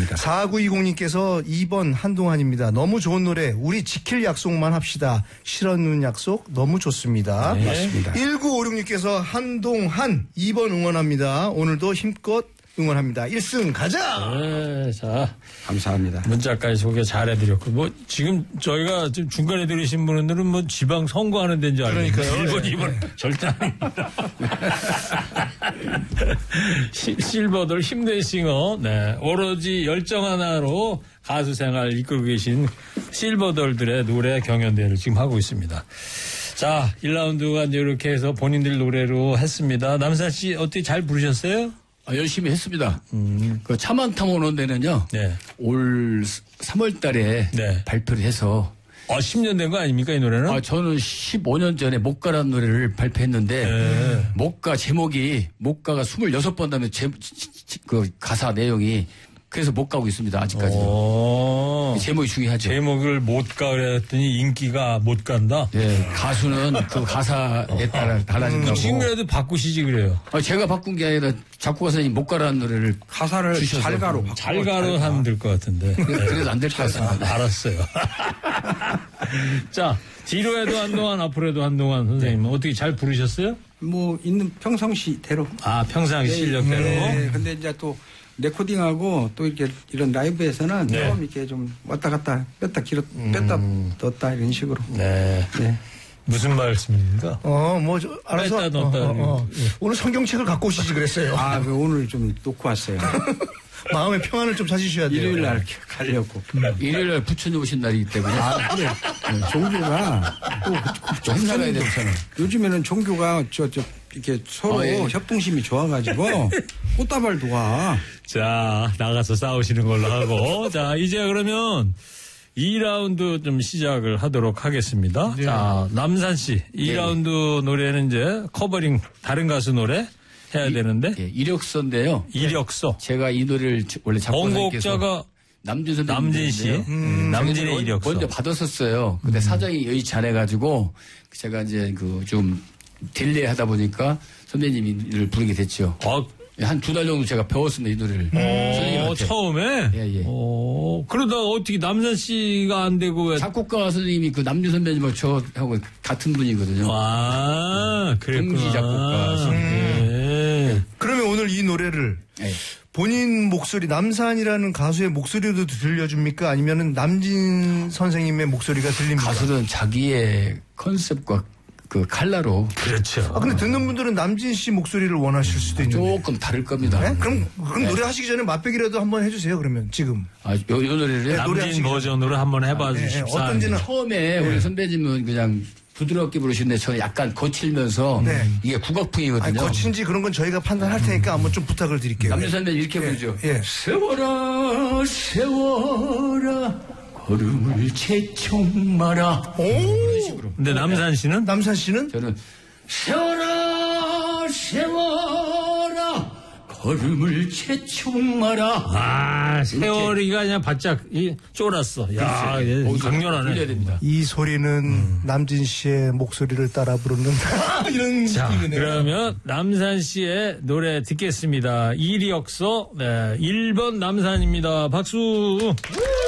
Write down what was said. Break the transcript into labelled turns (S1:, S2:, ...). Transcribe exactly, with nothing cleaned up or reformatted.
S1: 맞습니다.
S2: 사구이공님께서 이 번 한동안입니다. 너무 좋은 노래. 우리 지킬 약속만 합시다. 실언는 약속 너무 좋습니다.
S1: 네. 맞습니다.
S2: 일구오육님께서 한동한 이 번 응원합니다. 오늘도 힘껏 응원합니다. 일 승 가자.
S3: 네, 자
S1: 감사합니다.
S3: 문자까지 소개 잘해드렸고 뭐 지금 저희가 지금 중간에 들으신 분들은 뭐 지방 선거하는 데인 줄 알고
S2: 그러니까요.
S3: 일 번, 이 번 절대 아닙니다. 시, 실버돌 힘내 싱어 네 오로지 열정 하나로 가수 생활 이끌고 계신 실버돌들의 노래 경연대회를 지금 하고 있습니다. 자 일 라운드가 이제 이렇게 해서 본인들 노래로 했습니다. 남산 씨 어떻게 잘 부르셨어요?
S4: 아, 열심히 했습니다.
S3: 음.
S4: 그 차만탕 오는 데는요.
S3: 네.
S4: 올 삼월 달에
S3: 네.
S4: 발표를 해서.
S3: 아, 십 년 된 거 아닙니까, 이 노래는?
S4: 아, 저는 십오 년 전에 목가라는 노래를 발표했는데,
S3: 네.
S4: 목가 제목이, 목가가 스물여섯 번 다음에 제, 그 가사 내용이, 그래서 못 가고 있습니다, 아직까지도.
S3: 오.
S4: 제목이 중요하죠.
S3: 제목을 못 가 그랬더니 인기가 못 간다?
S4: 예, 가수는 그 가사에 따라 달라진다고.
S3: 지금이라도 바꾸시지 그래요.
S4: 아, 제가 바꾼 게 아니라 작곡가 선생님 못 가라는 노래를
S1: 가사를
S4: 주셔서.
S1: 잘 가로 바꾸고.
S3: 잘 가로 하면 될 것 같은데. 네.
S4: 그래도 안 될 것 같습니다.
S3: 아, 알았어요. 자, 뒤로 해도 한동안, 앞으로 해도 한동안 선생님 어떻게 잘 부르셨어요?
S1: 뭐 있는 평상시대로.
S3: 아, 평상시 실력대로.
S1: 네, 근데 이제 또 레코딩하고 또 이렇게 이런 라이브에서는
S3: 네.
S1: 좀 이렇게 좀 왔다 갔다 뺐다 길었 뺐다
S3: 음.
S1: 넣었다 이런 식으로.
S3: 네.
S1: 네.
S3: 무슨 말씀입니까?
S2: 어, 뭐, 저, 알아서.
S3: 뺐다 넣었다.
S2: 어, 어, 어. 오늘 성경책을 갖고 오시지 그랬어요.
S1: 아, 그 오늘 좀 놓고 왔어요.
S2: 마음의 평안을 좀 찾으셔야 돼요.
S1: 일요일 날 가려고.
S4: 일요일 날 부처님 오신 날이기 때문에.
S1: 아, 그래. 네, 종교가 또
S4: 행사가야 되잖아.
S1: 요즘에는 종교가 저, 저, 이렇게 서로
S4: 아, 예.
S1: 협동심이 좋아가지고 꽃다발 도와.
S3: 자, 나가서 싸우시는 걸로 하고. 자, 이제 그러면 이 라운드 좀 시작을 하도록 하겠습니다.
S1: 네.
S3: 자, 남산 씨. 이
S4: 네.
S3: 라운드 노래는 이제 커버링 다른 가수 노래 해야
S4: 이,
S3: 되는데.
S4: 예, 이력서인데요.
S3: 이력서.
S4: 제가 이 노래를 원래 작곡자께서
S3: 원곡자가
S4: 남진 선배님.
S3: 남진 씨. 음, 남진의
S4: 먼저,
S3: 이력서.
S4: 먼저 받았었어요. 근데
S3: 음.
S4: 사정이 여의치 않아가지고 제가 이제 그 좀 딜레이 하다 보니까 선배님을 부르게 됐죠.
S3: 아,
S4: 한 두 달 정도 제가 배웠습니다, 이 노래를.
S3: 어,
S4: 선생님한테.
S3: 처음에?
S4: 예, 예.
S3: 어, 그러다가 어떻게 남산 씨가 안 되고 왜?
S4: 작곡가 선생님이 그 남진 선배님하고 저하고 같은 분이거든요.
S3: 아, 그랬구나.
S4: 동기 작곡가.
S3: 네.
S2: 그러면 오늘 이 노래를
S4: 예.
S2: 본인 목소리, 남산이라는 가수의 목소리도 들려줍니까? 아니면은 남진 선생님의 목소리가 들립니까?
S4: 가수는 자기의 컨셉과 그 칼라로
S3: 그렇죠.
S2: 아, 근데 듣는 분들은 남진 씨 목소리를 원하실 수도 있는데.
S4: 조금 다를 겁니다.
S2: 네? 그럼, 그럼 노래 하시기 전에 맛배기라도 한번 해주세요, 그러면, 지금.
S4: 아, 요, 요 노래를
S2: 네, 노래
S3: 남진
S2: 하시기
S3: 버전으로 한번 해봐
S2: 네,
S3: 주십시오.
S2: 네, 어떤지는
S4: 처음에 우리 선배님은 그냥 부드럽게 부르시는데 저는 약간 거칠면서
S2: 네.
S4: 이게
S2: 아니,
S4: 국악풍이거든요.
S2: 거친지 그런 건 저희가 판단할 테니까 한번 좀 부탁을 드릴게요.
S4: 남진 선배님 이렇게 부르죠.
S2: 예.
S4: 세워라 세워라 걸음을 재촉 마라.
S2: 오!
S3: 근데 남산 씨는?
S2: 남산 씨는?
S4: 저는 세워라 세워라 걸음을 재촉 마라.
S3: 아, 세월이가 그냥 바짝 이, 쫄았어. 야, 얘
S4: 거기서
S3: 강렬하네.
S4: 불려야 됩니다.
S2: 이 소리는
S3: 음.
S2: 남진 씨의 목소리를 따라 부르는 이런
S3: 자,
S2: 느낌이네요.
S3: 그러면 남산 씨의 노래 듣겠습니다. 이력서, 네, 일 번 남산입니다. 박수!